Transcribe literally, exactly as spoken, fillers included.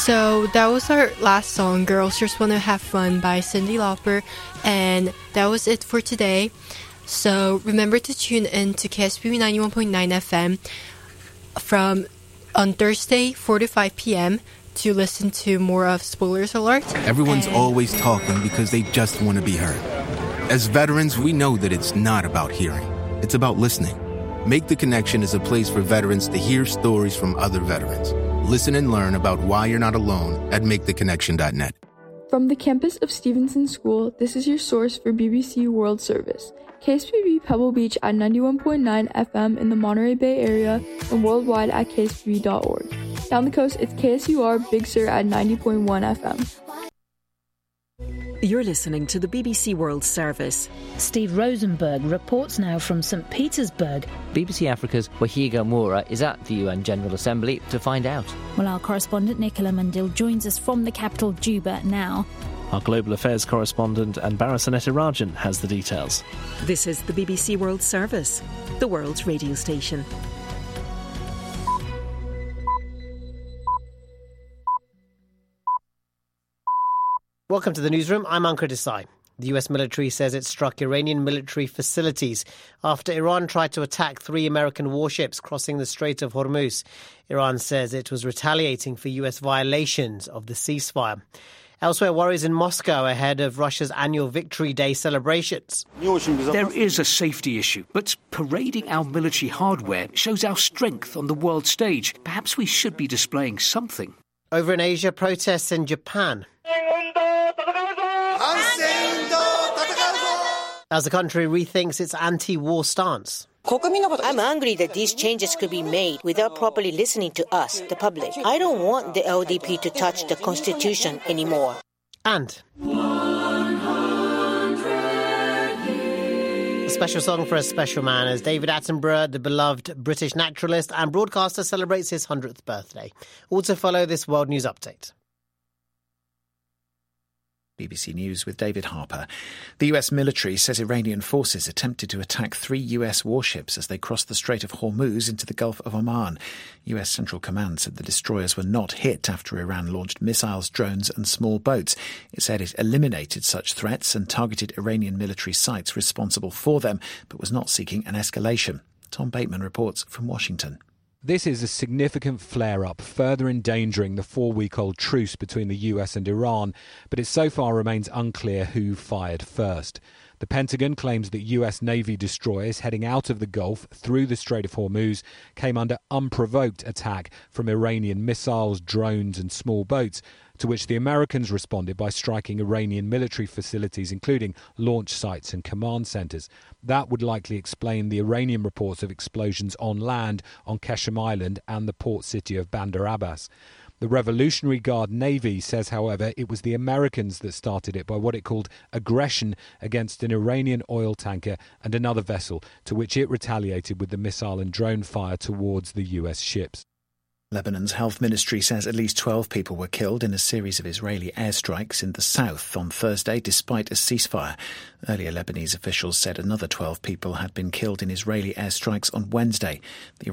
So that was our last song, Girls Just Wanna Have Fun by Cyndi Lauper, and that was it for today. So remember to tune in to K S B B ninety-one point nine F M from on Thursday, four to five p.m. to listen to more of Spoilers Alert. Everyone's and always talking because they just want to be heard. As veterans, we know that it's not about hearing. It's about listening. Make the Connection is a place for veterans to hear stories from other veterans. Listen and learn about why you're not alone at make the connection dot net. From the campus of Stevenson School, this is your source for B B C World Service. K S B B Pebble Beach at ninety-one point nine F M in the Monterey Bay area and worldwide at K S B B dot org. Down the coast, it's K S U R Big Sur at ninety point one F M. You're listening to the B B C World Service. Steve Rosenberg reports now from Saint Petersburg. B B C Africa's Wahiga Moura is at the U N General Assembly to find out. Well, our correspondent Nicola Mandil joins us from the capital, Juba, now. Our Global Affairs correspondent Anbara Sanetirajan has the details. This is the B B C World Service, the world's radio station. Welcome to the newsroom. I'm Ankur Desai. The U S military says it struck Iranian military facilities after Iran tried to attack three American warships crossing the Strait of Hormuz. Iran says it was retaliating for U S violations of the ceasefire. Elsewhere, worries in Moscow ahead of Russia's annual Victory Day celebrations. There is a safety issue, but parading our military hardware shows our strength on the world stage. Perhaps we should be displaying something. Over in Asia, protests in Japan as the country rethinks its anti-war stance. I'm angry that these changes could be made without properly listening to us, the public. I don't want the L D P to touch the Constitution anymore. And a special song for a special man as David Attenborough, the beloved British naturalist and broadcaster, celebrates his hundredth birthday. Also follow this World News Update. B B C News with David Harper. The U S military says Iranian forces attempted to attack three U S warships as they crossed the Strait of Hormuz into the Gulf of Oman. U S Central Command said the destroyers were not hit after Iran launched missiles, drones and small boats. It said it eliminated such threats and targeted Iranian military sites responsible for them, but was not seeking an escalation. Tom Bateman reports from Washington. This is a significant flare-up, further endangering the four-week-old truce between the U S and Iran, but it so far remains unclear who fired first. The Pentagon claims that U S Navy destroyers heading out of the Gulf through the Strait of Hormuz came under unprovoked attack from Iranian missiles, drones and small boats, to which the Americans responded by striking Iranian military facilities, including launch sites and command centres. That would likely explain the Iranian reports of explosions on land on Qeshm Island and the port city of Bandar Abbas. The Revolutionary Guard Navy says, however, it was the Americans that started it by what it called aggression against an Iranian oil tanker and another vessel, to which it retaliated with the missile and drone fire towards the U S ships. Lebanon's health ministry says at least twelve people were killed in a series of Israeli airstrikes in the south on Thursday, despite a ceasefire. Earlier, Lebanese officials said another twelve people had been killed in Israeli airstrikes on Wednesday. The